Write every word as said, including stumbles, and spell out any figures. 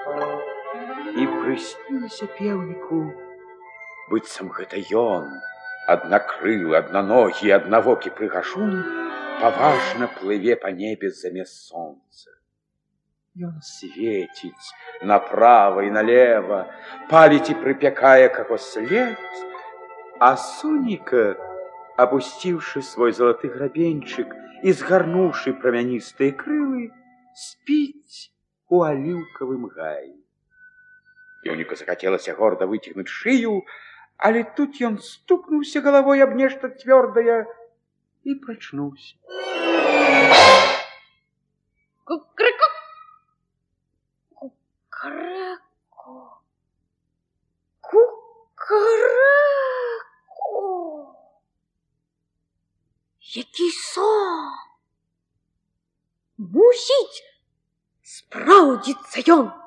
І прыснілася пеўніку, быццам гэта ён, аднакрылы, аднаногі, аднавокі прыгажун, паважна плыве па небе замест сонца. Ён свеціць направа і налева, паліць і прыпякае каго след, а Соніка, опусціўшы свой залаты грабеньчык і згарнуўшы прамяністыя крылы, спіць у аліўкавым гаі. Пеўніку захацелася горда выцягнуць шыю, але тут ён стукнуўся галавой аб нешта цвёрдае і прачнуўся. Кукрыку! Кукарэку! Кукарэку! Які сон! Мусіць спраўдзіцца ён!